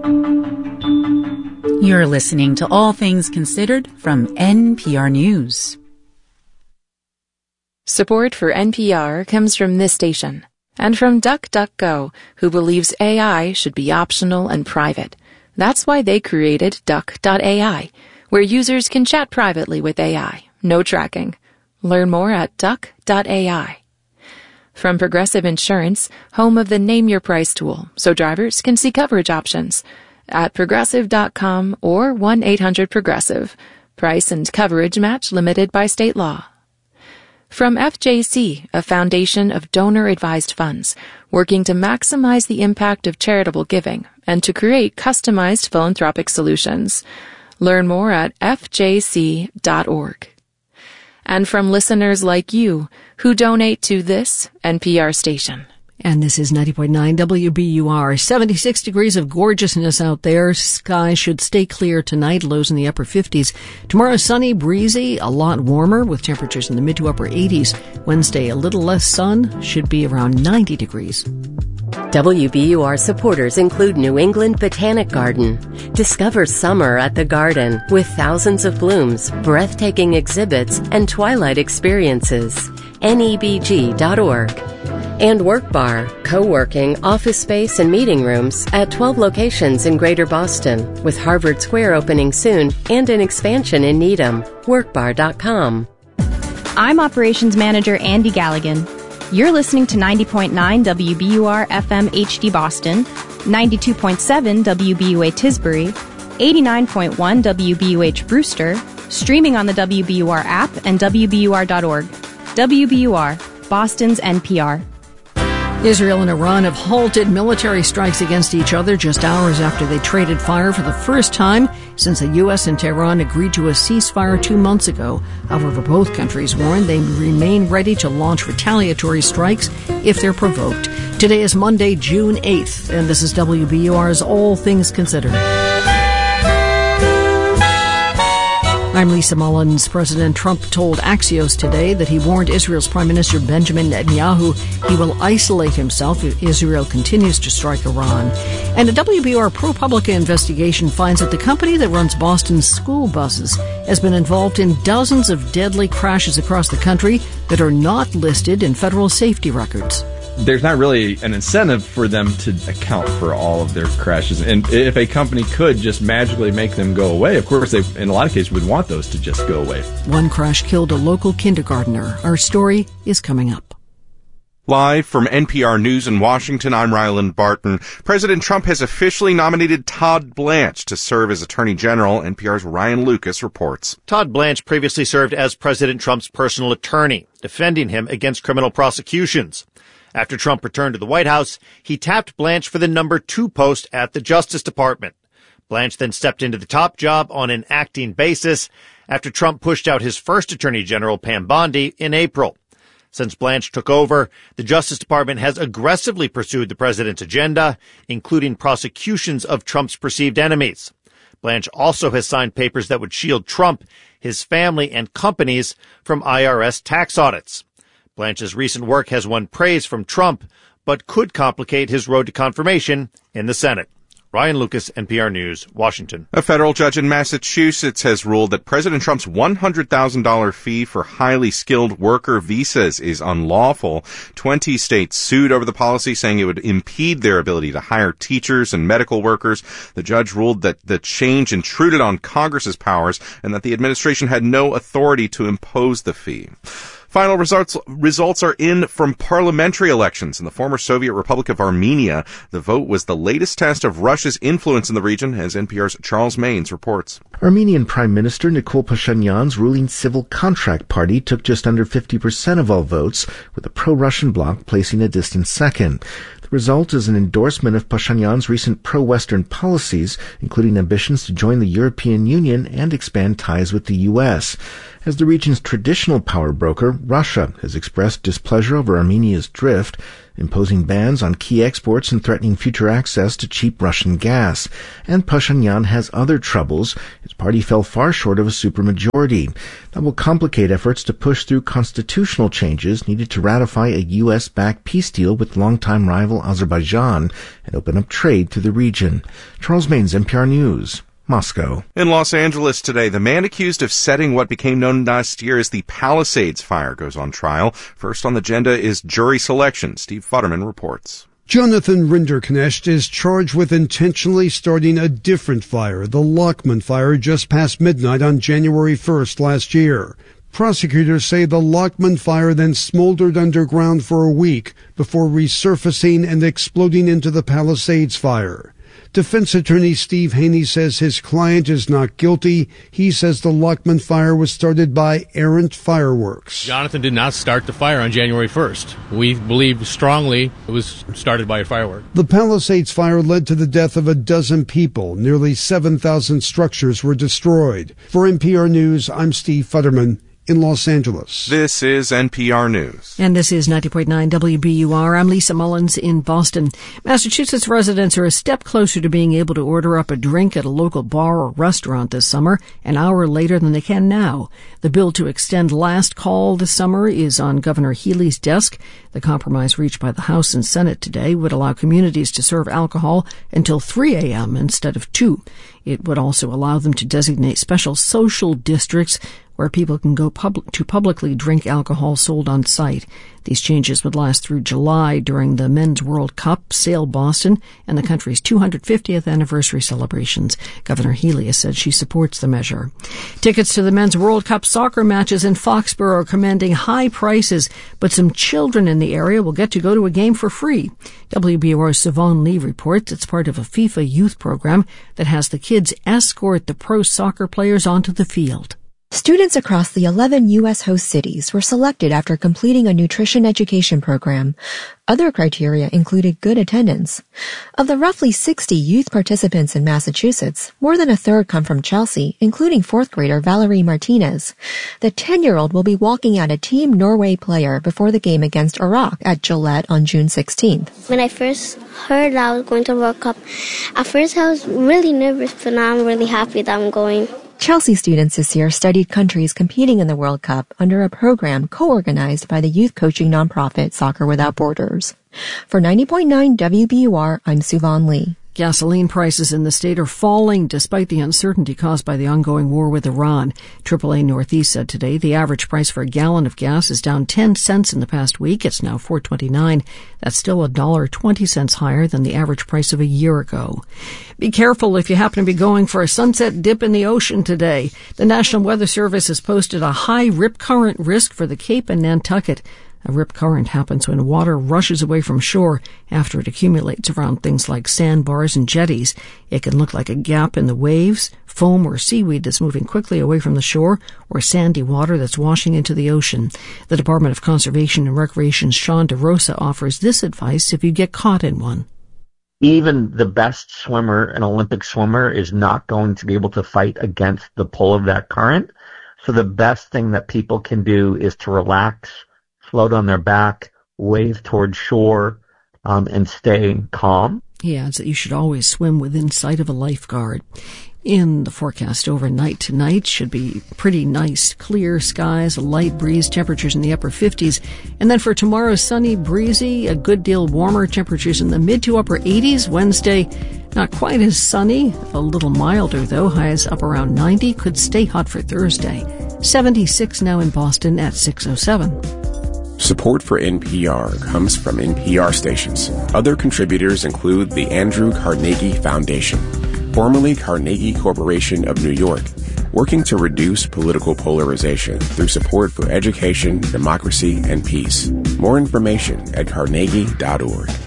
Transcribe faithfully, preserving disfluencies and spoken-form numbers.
You're listening to All Things Considered from N P R News. Support for N P R comes from this station and from DuckDuckGo, who believes A I should be optional and private. That's why they created Duck dot A I, where users can chat privately with A I. No tracking. Learn more at Duck dot A I. From Progressive Insurance, home of the Name Your Price tool, so drivers can see coverage options at progressive dot com or one eight hundred progressive. Price and coverage match limited by state law. From F J C, a foundation of donor-advised funds, working to maximize the impact of charitable giving and to create customized philanthropic solutions. Learn more at F J C dot org. And from listeners like you who donate to this N P R station. And this is ninety point nine W B U R. seventy-six degrees of gorgeousness out there. Skies should stay clear tonight, lows in the upper fifties. Tomorrow, sunny, breezy, a lot warmer with temperatures in the mid to upper eighties. Wednesday, a little less sun, should be around ninety degrees. W B U R supporters include New England Botanic Garden. Discover summer at the garden with thousands of blooms, breathtaking exhibits, and twilight experiences. N E B G dot org. And Work Bar, co-working, office space, and meeting rooms at twelve locations in Greater Boston, with Harvard Square opening soon and an expansion in Needham. work bar dot com. I'm Operations Manager Andy Galligan. You're listening to ninety point nine W B U R F M H D Boston, ninety-two point seven W B U A Tisbury, eighty-nine point one W B U H Brewster, streaming on the W B U R app and W B U R dot org. W B U R, Boston's N P R. Israel and Iran have halted military strikes against each other just hours after they traded fire for the first time since the U S and Tehran agreed to a ceasefire two months ago. However, both countries warned they remain ready to launch retaliatory strikes if they're provoked. Today is Monday, June eighth, and this is W B U R's All Things Considered. I'm Lisa Mullins. President Trump told Axios today that he warned Israel's Prime Minister Benjamin Netanyahu he will isolate himself if Israel continues to strike Iran. And a W B U R ProPublica investigation finds that the company that runs Boston's school buses has been involved in dozens of deadly crashes across the country that are not listed in federal safety records. There's not really an incentive for them to account for all of their crashes. And if a company could just magically make them go away, of course, they, in a lot of cases, would want those to just go away. One crash killed a local kindergartner. Our story is coming up. Live from N P R News in Washington, I'm Ryland Barton. President Trump has officially nominated Todd Blanche to serve as Attorney General. N P R's Ryan Lucas reports. Todd Blanche previously served as President Trump's personal attorney, defending him against criminal prosecutions. After Trump returned to the White House, he tapped Blanche for the number two post at the Justice Department. Blanche then stepped into the top job on an acting basis after Trump pushed out his first Attorney General, Pam Bondi, in April. Since Blanche took over, the Justice Department has aggressively pursued the president's agenda, including prosecutions of Trump's perceived enemies. Blanche also has signed papers that would shield Trump, his family, and companies from I R S tax audits. Blanche's recent work has won praise from Trump, but could complicate his road to confirmation in the Senate. Ryan Lucas, N P R News, Washington. A federal judge in Massachusetts has ruled that President Trump's one hundred thousand dollars fee for highly skilled worker visas is unlawful. Twenty states sued over the policy, saying it would impede their ability to hire teachers and medical workers. The judge ruled that the change intruded on Congress's powers and that the administration had no authority to impose the fee. Final results results are in from parliamentary elections in the former Soviet Republic of Armenia. The vote was the latest test of Russia's influence in the region, as N P R's Charles Maines reports. Armenian Prime Minister Nikol Pashinyan's ruling Civil Contract Party took just under fifty percent of all votes, with the pro-Russian bloc placing a distant second. The result is an endorsement of Pashinyan's recent pro-Western policies, including ambitions to join the European Union and expand ties with the U S. As the region's traditional power broker, Russia has expressed displeasure over Armenia's drift. imposing bans on key exports and threatening future access to cheap Russian gas. And Pashinyan has other troubles. His party fell far short of a supermajority. That will complicate efforts to push through constitutional changes needed to ratify a U S-backed peace deal with longtime rival Azerbaijan and open up trade through the region. Charles Maines, N P R News, Moscow. In Los Angeles today, the man accused of setting what became known last year as the Palisades fire goes on trial. First on the agenda is jury selection. Steve Futterman reports. Jonathan Rinderknecht is charged with intentionally starting a different fire, the Lockman fire, just past midnight on January first last year. Prosecutors say the Lockman fire then smoldered underground for a week before resurfacing and exploding into the Palisades fire. Defense attorney Steve Haney says his client is not guilty. He says the Lockman fire was started by errant fireworks. Jonathan did not start the fire on January first. We believe strongly it was started by a firework. The Palisades fire led to the death of a dozen people. Nearly seven thousand structures were destroyed. For N P R News, I'm Steve Futterman in Los Angeles. This is N P R News. And this is ninety point nine W B U R. I'm Lisa Mullins in Boston. Massachusetts residents are a step closer to being able to order up a drink at a local bar or restaurant this summer, an hour later than they can now. The bill to extend last call this summer is on Governor Healey's desk. The compromise reached by the House and Senate today would allow communities to serve alcohol until three a.m. instead of two. It would also allow them to designate special social districts where people can go pub- to publicly drink alcohol sold on site. These changes would last through July during the Men's World Cup, Sail Boston, and the country's two hundred fiftieth anniversary celebrations. Governor Healey has said she supports the measure. Tickets to the Men's World Cup soccer matches in Foxborough are commanding high prices, but some children in the area will get to go to a game for free. W B U R's Siobhan Lee reports it's part of a FIFA youth program that has the kids escort the pro soccer players onto the field. Students across the eleven U S host cities were selected after completing a nutrition education program. Other criteria included good attendance. Of the roughly sixty youth participants in Massachusetts, more than a third come from Chelsea, including fourth grader Valerie Martinez. The ten-year-old will be walking out a Team Norway player before the game against Iraq at Gillette on June sixteenth. When I first heard that I was going to the World Cup, at first I was really nervous, but now I'm really happy that I'm going. Chelsea students this year studied countries competing in the World Cup under a program co-organized by the youth coaching nonprofit Soccer Without Borders. For ninety point nine W B U R, I'm Siobhan Lee. Gasoline prices in the state are falling despite the uncertainty caused by the ongoing war with Iran. triple A Northeast said today the average price for a gallon of gas is down ten cents in the past week. It's now four twenty-nine. That's still one dollar and twenty cents higher than the average price of a year ago. Be careful if you happen to be going for a sunset dip in the ocean today. The National Weather Service has posted a high rip current risk for the Cape and Nantucket. A rip current happens when water rushes away from shore after it accumulates around things like sandbars and jetties. It can look like a gap in the waves, foam or seaweed that's moving quickly away from the shore, or sandy water that's washing into the ocean. The Department of Conservation and Recreation's Sean DeRosa offers this advice if you get caught in one. Even the best swimmer, an Olympic swimmer, is not going to be able to fight against the pull of that current. So the best thing that people can do is to relax, float on their back, wave toward shore, um, and stay calm. He adds that you should always swim within sight of a lifeguard. In the forecast overnight tonight, should be pretty nice, clear skies, a light breeze, temperatures in the upper fifties. And then for tomorrow, sunny, breezy, a good deal warmer, temperatures in the mid to upper eighties. Wednesday, not quite as sunny, a little milder though, highs up around ninety, could stay hot for Thursday. seventy-six now in Boston at six oh seven. Support for N P R comes from N P R stations. Other contributors include the Andrew Carnegie Foundation, formerly Carnegie Corporation of New York, working to reduce political polarization through support for education, democracy, and peace. More information at carnegie dot org.